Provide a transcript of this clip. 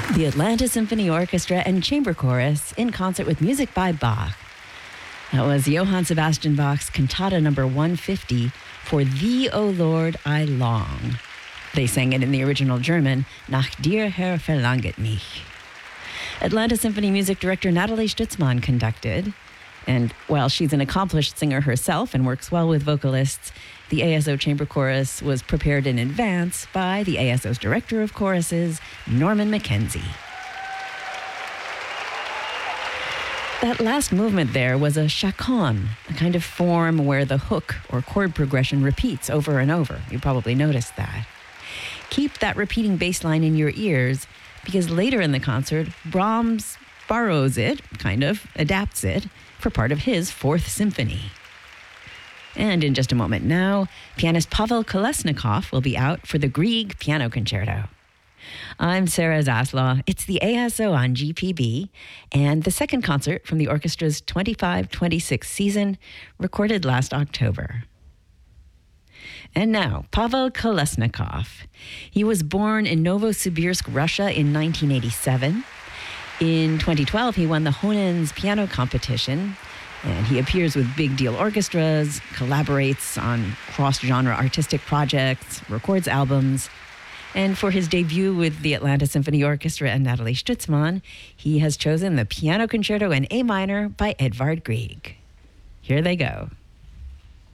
The Atlanta Symphony Orchestra and Chamber Chorus in concert with music by Bach. That was Johann Sebastian Bach's Cantata number 150, For Thee, O Lord, I Long. They sang it in the original German, Nach dir, Herr, verlanget mich. Atlanta Symphony music director Nathalie Stutzmann conducted. And while she's an accomplished singer herself and works well with vocalists, the ASO Chamber Chorus was prepared in advance by the ASO's Director of Choruses, Norman McKenzie. That last movement there was a chaconne, a kind of form where the hook or chord progression repeats over and over. You probably noticed that. Keep that repeating bass line in your ears, because later in the concert, Brahms borrows it, kind of, adapts it, for part of his Fourth Symphony. And in just a moment now, pianist Pavel Kolesnikov will be out for the Grieg Piano Concerto. I'm Sarah Zaslaw. It's the ASO on GPB, and the second concert from the orchestra's 25-26 season, recorded last October. And now, Pavel Kolesnikov. He was born in Novosibirsk, Russia in 1987. In 2012, he won the Honens piano competition, and he appears with big deal orchestras, collaborates on cross-genre artistic projects, records albums. And for his debut with the Atlanta Symphony Orchestra and Nathalie Stutzmann, he has chosen the Piano Concerto in A minor by Edvard Grieg. Here they go.